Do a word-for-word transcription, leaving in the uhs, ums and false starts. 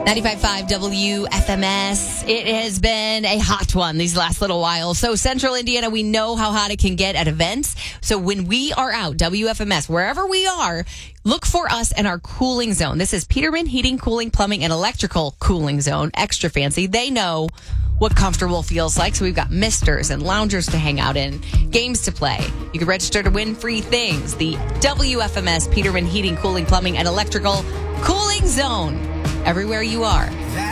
ninety-five point five W F M S. It has been a hot one these last little while. So Central Indiana, we know how hot it can get at events. So when we are out, W F M S, wherever we are, look for us in our cooling zone. This is Peterman Heating, Cooling, Plumbing, and Electrical Cooling Zone. Extra fancy. They know what comfortable feels like. So we've got misters and loungers to hang out in, games to play. You can register to win free things. The W F M S Peterman Heating, Cooling, Plumbing, and Electrical Cooling Zone. Everywhere you are.